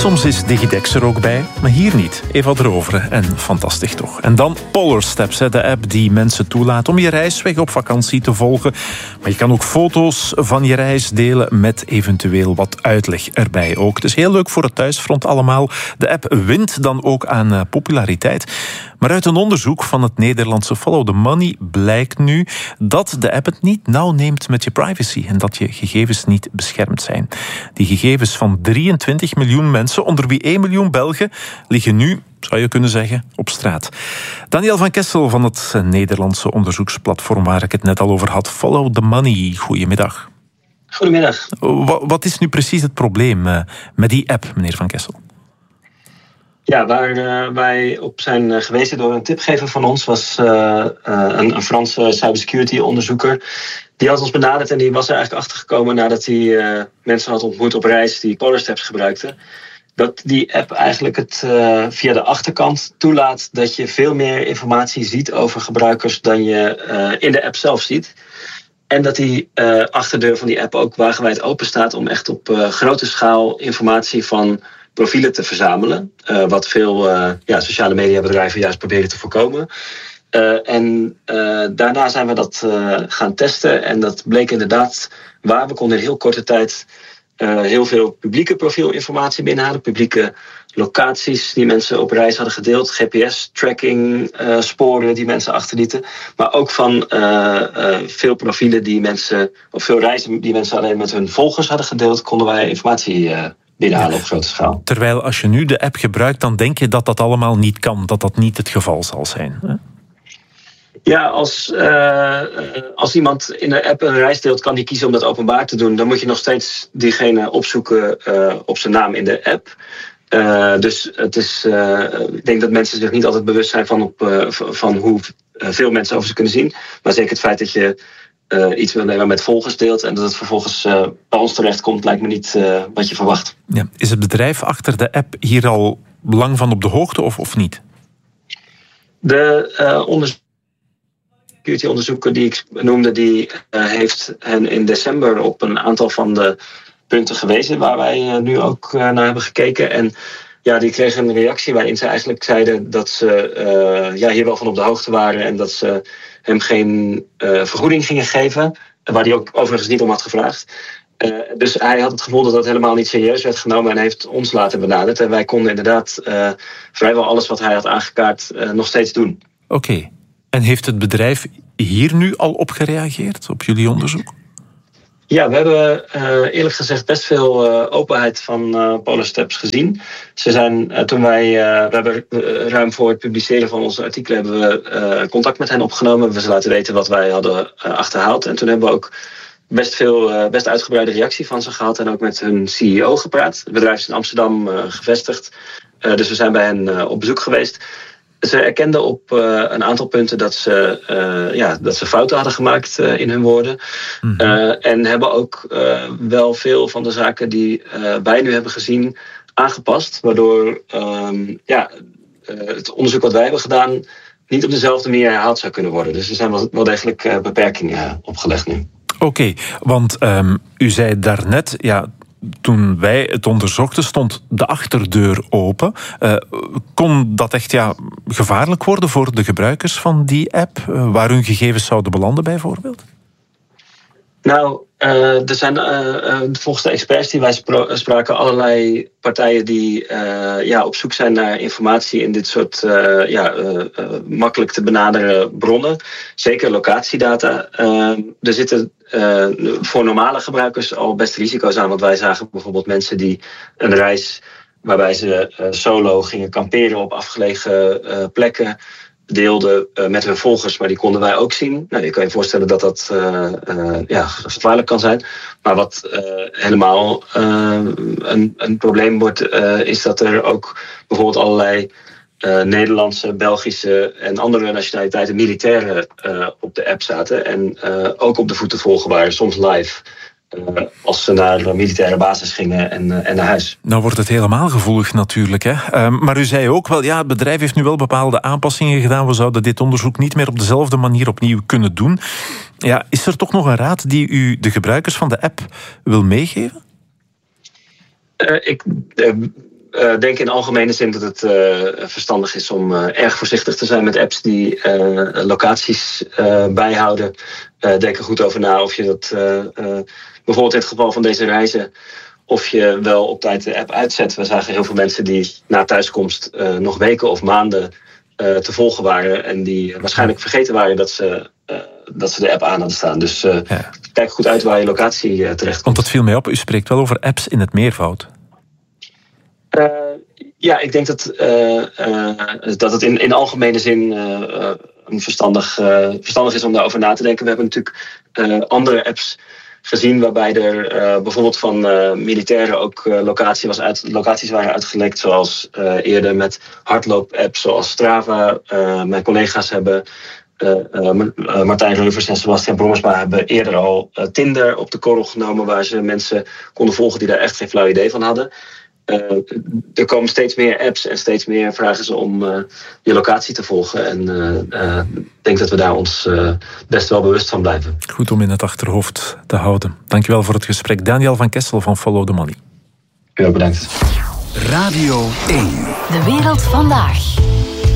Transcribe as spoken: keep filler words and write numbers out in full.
Soms is Digidex er ook bij, maar hier niet. Eva Droveren en fantastisch toch. En dan Polar Steps, de app die mensen toelaat om je reisweg op vakantie te volgen. Maar je kan ook foto's van je reis delen met eventueel wat uitleg erbij ook. Het is heel leuk voor het thuisfront allemaal. De app wint dan ook aan populariteit. Maar uit een onderzoek van het Nederlandse Follow the Money blijkt nu dat de app het niet nauw neemt met je privacy en dat je gegevens niet beschermd zijn. Die gegevens van drieëntwintig miljoen mensen, onder wie één miljoen Belgen, liggen nu, zou je kunnen zeggen, op straat. Daniel van Kessel van het Nederlandse onderzoeksplatform waar ik het net al over had, Follow the Money. Goedemiddag. Goedemiddag. Wat is nu precies het probleem met die app, meneer Van Kessel? Ja, waar uh, wij op zijn uh, gewezen door een tipgever van ons was uh, uh, een, een Franse cybersecurity onderzoeker. Die had ons benaderd en die was er eigenlijk achter gekomen nadat hij uh, mensen had ontmoet op reis die Polar Steps gebruikten. Dat die app eigenlijk het uh, via de achterkant toelaat dat je veel meer informatie ziet over gebruikers dan je uh, in de app zelf ziet. En dat die uh, achterdeur van die app ook wagenwijd open staat om echt op uh, grote schaal informatie van profielen te verzamelen. Uh, wat veel uh, ja, sociale mediabedrijven juist proberen te voorkomen. Uh, en uh, daarna zijn we dat uh, gaan testen. En dat bleek inderdaad waar. We konden in heel korte tijd uh, heel veel publieke profielinformatie binnenhalen. Publieke locaties die mensen op reis hadden gedeeld. G P S-tracking, uh, sporen die mensen achterlieten. Maar ook van uh, uh, veel profielen die mensen, of veel reizen die mensen alleen met hun volgers hadden gedeeld, konden wij informatie uh, binnenhalen op grote schaal. Terwijl als je nu de app gebruikt, dan denk je dat dat allemaal niet kan. Dat dat niet het geval zal zijn. Hè? Ja, als, uh, als iemand in de app een reis deelt, kan die kiezen om dat openbaar te doen. Dan moet je nog steeds diegene opzoeken uh, op zijn naam in de app. Uh, dus het is, uh, ik denk dat mensen zich niet altijd bewust zijn van, op, uh, van hoe veel mensen over ze kunnen zien. Maar zeker het feit dat je uh, iets wil nemen met volgers deelt en dat het vervolgens uh, bij ons terechtkomt, lijkt me niet uh, wat je verwacht. Ja. Is het bedrijf achter de app hier al lang van op de hoogte of, of niet? De uh, onderzoek security-onderzoeker die ik noemde, die uh, heeft hen in december op een aantal van de punten gewezen waar wij uh, nu ook uh, naar hebben gekeken. En ja, die kregen een reactie waarin ze eigenlijk zeiden dat ze uh, ja, hier wel van op de hoogte waren en dat ze hem geen uh, vergoeding gingen geven, waar hij ook overigens niet om had gevraagd. Uh, dus hij had het gevoel dat dat helemaal niet serieus werd genomen en heeft ons laten benaderd. En wij konden inderdaad uh, vrijwel alles wat hij had aangekaart uh, nog steeds doen. Oké. Okay. En heeft het bedrijf hier nu al op gereageerd, op jullie onderzoek? Ja, we hebben uh, eerlijk gezegd best veel uh, openheid van uh, Polar Steps gezien. Ze zijn, uh, toen wij, uh, we hebben uh, ruim voor het publiceren van onze artikelen hebben we uh, contact met hen opgenomen. We hebben ze laten weten wat wij hadden uh, achterhaald. En toen hebben we ook best veel, uh, best uitgebreide reactie van ze gehad en ook met hun C E O gepraat. Het bedrijf is in Amsterdam uh, gevestigd, uh, dus we zijn bij hen uh, op bezoek geweest. Ze erkenden op uh, een aantal punten dat ze, uh, ja, dat ze fouten hadden gemaakt uh, in hun woorden. Mm-hmm. Uh, en hebben ook uh, wel veel van de zaken die uh, wij nu hebben gezien aangepast. Waardoor um, ja, uh, het onderzoek wat wij hebben gedaan niet op dezelfde manier herhaald zou kunnen worden. Dus er zijn wel, wel degelijk uh, beperkingen opgelegd nu. Oké, okay, want um, u zei daarnet, ja, toen wij het onderzochten stond de achterdeur open. Uh, kon dat echt ja, gevaarlijk worden voor de gebruikers van die app, uh, waar hun gegevens zouden belanden bijvoorbeeld? Nou, uh, er zijn uh, volgens de experts die wij spro- spraken allerlei partijen die uh, ja, op zoek zijn naar informatie in dit soort uh, ja, uh, uh, makkelijk te benaderen bronnen. Zeker locatiedata. Uh, er zitten uh, voor normale gebruikers al best risico's aan. Want wij zagen bijvoorbeeld mensen die een reis waarbij ze uh, solo gingen kamperen op afgelegen uh, plekken deelden uh, met hun volgers, maar die konden wij ook zien. Nou, je kan je voorstellen dat dat uh, uh, ja, gevaarlijk kan zijn. Maar wat uh, helemaal uh, een, een probleem wordt, uh, is dat er ook bijvoorbeeld allerlei uh, Nederlandse, Belgische en andere nationaliteiten militairen uh, op de app zaten. En uh, ook op de voet te volgen waren, soms live. Uh, als ze naar de militaire basis gingen en, uh, en naar huis. Nou wordt het helemaal gevoelig natuurlijk. Hè? Uh, maar u zei ook wel, ja, het bedrijf heeft nu wel bepaalde aanpassingen gedaan. We zouden dit onderzoek niet meer op dezelfde manier opnieuw kunnen doen. Ja, is er toch nog een raad die u de gebruikers van de app wil meegeven? Uh, ik... Uh, uh, denk in algemene zin dat het uh, verstandig is om uh, erg voorzichtig te zijn met apps die uh, locaties uh, bijhouden. Uh, denk er goed over na of je dat uh, uh, bijvoorbeeld in het geval van deze reizen, of je wel op tijd de app uitzet. We zagen heel veel mensen die na thuiskomst uh, nog weken of maanden uh, te volgen waren en die waarschijnlijk vergeten waren dat ze, uh, dat ze de app aan hadden staan. Dus uh, ja. Kijk goed uit waar je locatie uh, terecht komt. Want dat viel mij op, u spreekt wel over apps in het meervoud. Uh, ja, ik denk dat, uh, uh, dat het in, in algemene zin uh, een verstandig, uh, verstandig is om daarover na te denken. We hebben natuurlijk uh, andere apps gezien waarbij er uh, bijvoorbeeld van uh, militairen ook uh, locatie was uit, locaties waren uitgelekt, zoals uh, eerder met hardloop-apps zoals Strava. Uh, mijn collega's hebben, uh, uh, Martijn Reuvers en Sebastian Brommersma hebben eerder al uh, Tinder op de korrel genomen, waar ze mensen konden volgen die daar echt geen flauw idee van hadden. Uh, er komen steeds meer apps en steeds meer vragen ze om uh, je locatie te volgen. En ik uh, uh, denk dat we daar ons uh, best wel bewust van blijven. Goed om in het achterhoofd te houden. Dankjewel voor het gesprek. Daniel van Kessel van Follow the Money. Heel bedankt. Radio één. De wereld vandaag.